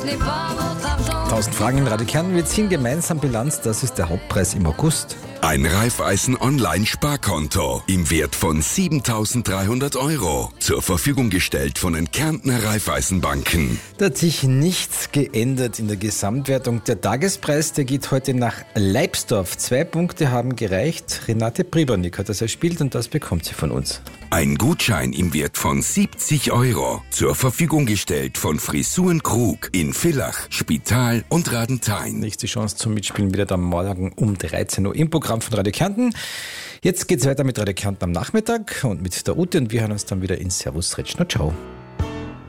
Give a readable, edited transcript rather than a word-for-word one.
1000 Fragen in Radio Kärnten. Wir ziehen gemeinsam Bilanz. Das ist der Hauptpreis im August. Ein Raiffeisen-Online-Sparkonto im Wert von 7.300 € zur Verfügung gestellt von den Kärntner Raiffeisenbanken. Da hat sich nichts geändert in der Gesamtwertung. Der Tagespreis, der geht heute nach Leibsdorf. 2 Punkte haben gereicht. Renate Pribernick hat das erspielt und das bekommt sie von uns. Ein Gutschein im Wert von 70 € zur Verfügung gestellt von Frisuren Krug in Villach, Spital und Radenthein. Nächste Chance zum Mitspielen wieder am Morgen um 13 Uhr im Programm von Radio Kärnten. Jetzt geht's weiter mit Radio Kärnten am Nachmittag und mit der Ute und wir hören uns dann wieder in Servus Retschner. Ciao.